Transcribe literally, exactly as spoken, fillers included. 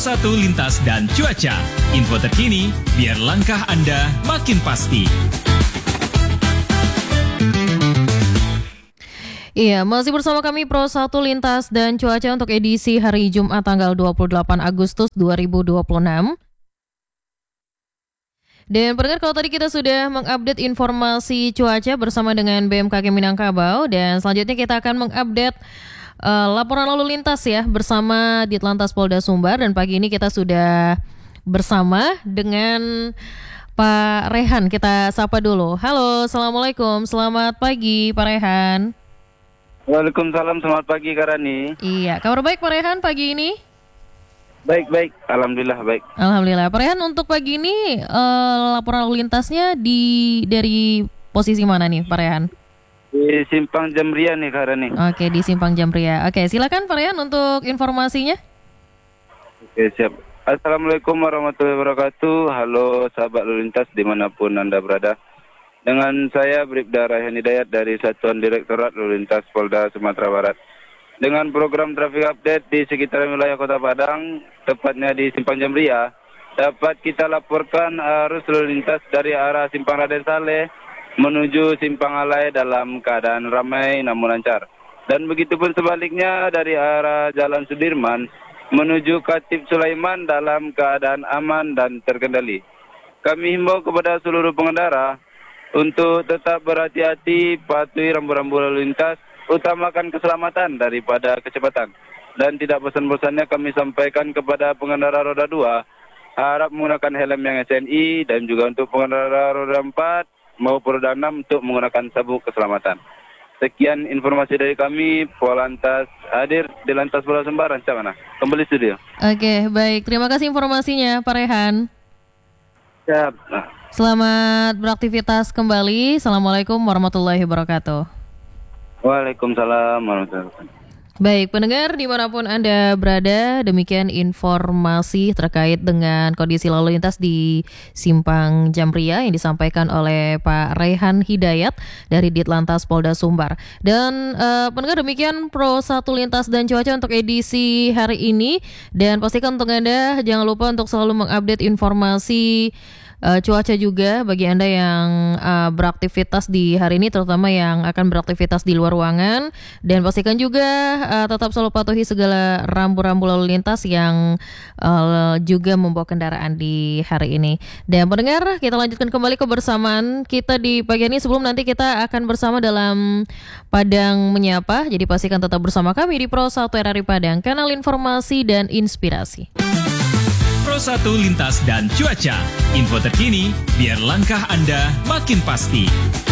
satu Lintas dan Cuaca. Info terkini biar langkah Anda makin pasti. Iya, masih bersama kami Pro satu Lintas dan Cuaca untuk edisi hari Jumat tanggal dua puluh delapan Agustus dua ribu dua puluh enam. Dan pendengar, kalau tadi kita sudah mengupdate informasi cuaca bersama dengan B M K G Minangkabau, dan selanjutnya kita akan mengupdate uh, laporan lalu lintas ya bersama Ditlantas Polda Sumbar, dan pagi ini kita sudah bersama dengan Pak Rehan. Kita sapa dulu. Halo, Assalamualaikum, selamat pagi Pak Rehan. Waalaikumsalam, selamat pagi Kak Rani. Iya, kabar baik Pak Rehan pagi ini? Baik, baik, alhamdulillah baik. Alhamdulillah. Pak Rehan, untuk pagi ini uh, laporan lalu lintasnya di dari posisi mana nih Pak Rehan? Di Simpang Jamria nih Kak Rani. Oke, di Simpang Jamria. Oke, silakan Pak Rehan untuk informasinya. Oke, siap. Assalamualaikum warahmatullahi wabarakatuh. Halo sahabat lalu lintas dimanapun Anda berada. Dengan saya Bribda Rayhan Hidayat dari Satuan Direktorat Lalu Lintas Polda Sumatera Barat. Dengan program traffic update di sekitar wilayah Kota Padang, tepatnya di Simpang Jamria, dapat kita laporkan arus lalu lintas dari arah Simpang Raden Saleh menuju Simpang Alai dalam keadaan ramai namun lancar. Dan begitu pun sebaliknya dari arah Jalan Sudirman menuju Khatib Sulaiman dalam keadaan aman dan terkendali. Kami himbau kepada seluruh pengendara untuk tetap berhati-hati, patuhi rambu-rambu lalu lintas, utamakan keselamatan daripada kecepatan. Dan tidak bosan-bosannya kami sampaikan kepada pengendara roda dua, harap menggunakan helm yang S N I, dan juga untuk pengendara roda empat maupun roda enam untuk menggunakan sabuk keselamatan. Sekian informasi dari kami, Polantas hadir di Lantas Polda Sumbar, Rancamana. Kembali studio. Oke, baik. Terima kasih informasinya Pak Rehan. Siap. Nah. Selamat beraktivitas kembali. Assalamualaikum warahmatullahi wabarakatuh. Waalaikumsalam warahmatullahi wabarakatuh. Baik, pendengar dimanapun Anda berada, demikian informasi terkait dengan kondisi lalu lintas di Simpang Jamria yang disampaikan oleh Pak Rehan Hidayat dari Ditlantas Polda Sumbar. Dan uh, pendengar, demikian Pro satu Lintas dan Cuaca untuk edisi hari ini. Dan pastikan untuk Anda jangan lupa untuk selalu mengupdate informasi Uh, cuaca juga bagi Anda yang uh, beraktivitas di hari ini, terutama yang akan beraktivitas di luar ruangan. Dan pastikan juga uh, tetap selalu patuhi segala rambu-rambu lalu lintas yang uh, juga membawa kendaraan di hari ini. Dan pendengar, kita lanjutkan kembali kebersamaan kita di pagi ini. Sebelum nanti kita akan bersama dalam Padang Menyapa, jadi pastikan tetap bersama kami di Pro satu R R I Padang, kanal informasi dan inspirasi. Pro satu Lintas dan Cuaca. Info terkini biar langkah Anda makin pasti.